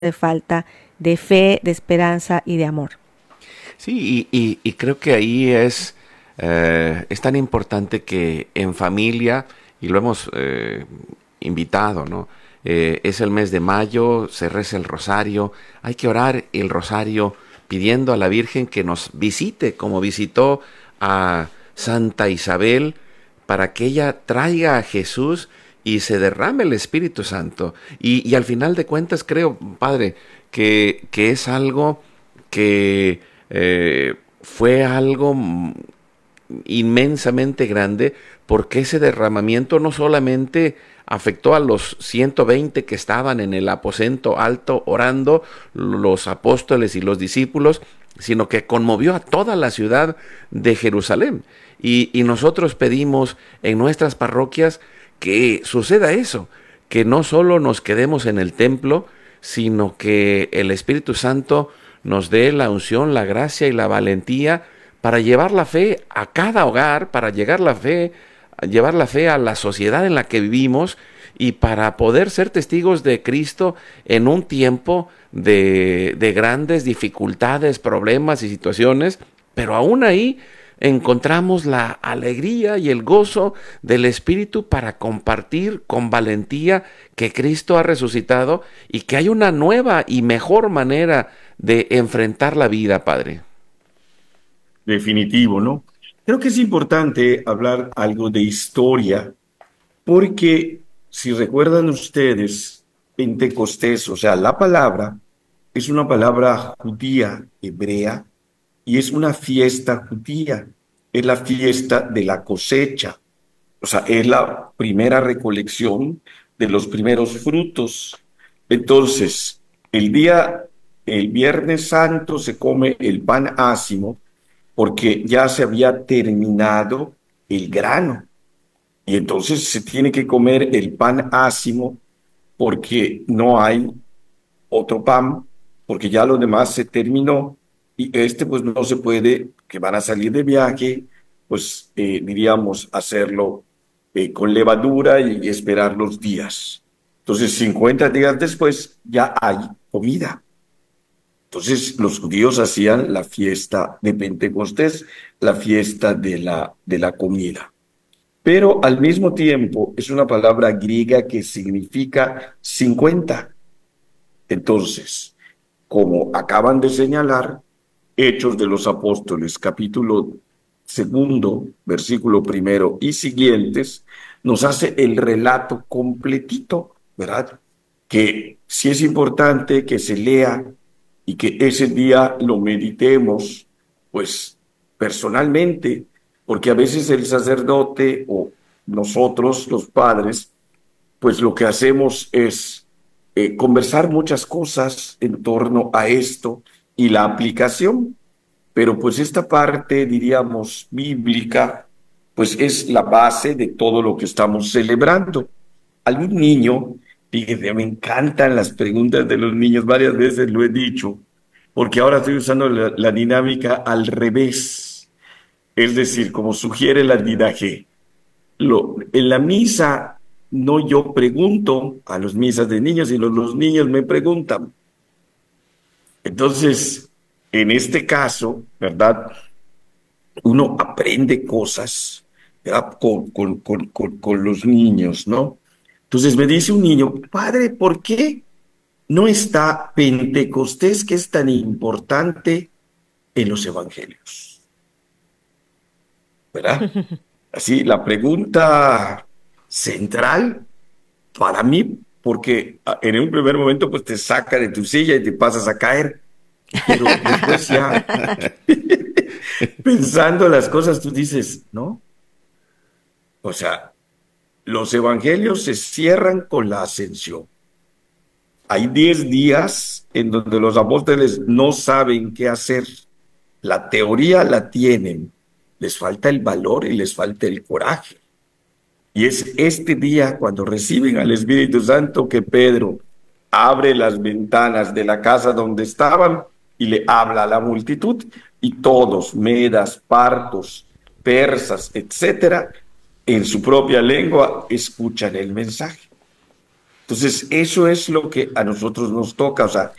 de falta de fe, de esperanza y de amor. Sí, y creo que ahí es tan importante que en familia, y lo hemos invitado, ¿no? Es el mes de mayo, se reza el rosario, hay que orar el rosario pidiendo a la Virgen que nos visite, como visitó a Santa Isabel, para que ella traiga a Jesús y se derrame el Espíritu Santo. Y al final de cuentas creo, Padre, que es algo que fue algo inmensamente grande, porque ese derramamiento no solamente afectó a los 120 que estaban en el aposento alto orando, los apóstoles y los discípulos, sino que conmovió a toda la ciudad de Jerusalén. Y nosotros pedimos en nuestras parroquias que suceda eso, que no solo nos quedemos en el templo, sino que el Espíritu Santo nos dé la unción, la gracia y la valentía para llevar la fe a cada hogar, para llevar la fe a la sociedad en la que vivimos y para poder ser testigos de Cristo en un tiempo de grandes dificultades, problemas y situaciones, pero aún ahí encontramos la alegría y el gozo del Espíritu para compartir con valentía que Cristo ha resucitado y que hay una nueva y mejor manera de enfrentar la vida, Padre. Definitivo, ¿no? Creo que es importante hablar algo de historia, porque si recuerdan ustedes, Pentecostés, o sea, la palabra es una palabra judía, hebrea, y es una fiesta judía, es la fiesta de la cosecha, o sea, es la primera recolección de los primeros frutos. Entonces, el Viernes Santo se come el pan ácimo porque ya se había terminado el grano. Y entonces se tiene que comer el pan ácimo porque no hay otro pan, porque ya lo demás se terminó y este pues no se puede, que van a salir de viaje, pues diríamos hacerlo con levadura y esperar los días. Entonces 50 días después ya hay comida. Entonces los judíos hacían la fiesta de Pentecostés, la fiesta de la comida. Pero al mismo tiempo es una palabra griega que significa 50. Entonces, como acaban de señalar, Hechos de los Apóstoles, capítulo segundo, versículo primero y siguientes, nos hace el relato completito, ¿verdad? Que sí es importante que se lea y que ese día lo meditemos, pues personalmente, porque a veces el sacerdote o nosotros, los padres, pues lo que hacemos es conversar muchas cosas en torno a esto y la aplicación, pero pues esta parte, diríamos, bíblica, pues es la base de todo lo que estamos celebrando. Algún niño, fíjate, me encantan las preguntas de los niños, varias veces lo he dicho, porque ahora estoy usando la dinámica al revés, es decir, como sugiere la Didache. En la misa no yo pregunto a los misas de niños, sino los niños me preguntan. Entonces, en este caso, ¿verdad? Uno aprende cosas, ¿verdad? Con los niños, ¿no? Entonces me dice un niño, padre, ¿por qué no está Pentecostés, que es tan importante en los evangelios? ¿Verdad? Así, la pregunta central para mí, porque en un primer momento pues te saca de tu silla y te pasas a caer, pero después ya pensando las cosas tú dices, ¿no? O sea, los evangelios se cierran con la ascensión. Hay 10 días en donde los apóstoles no saben qué hacer. La teoría la tienen, les falta el valor y les falta el coraje. Y es este día cuando reciben al Espíritu Santo que Pedro abre las ventanas de la casa donde estaban y le habla a la multitud y todos, medas, partos, persas, etcétera, en su propia lengua escuchan el mensaje. Entonces, eso es lo que a nosotros nos toca. O sea,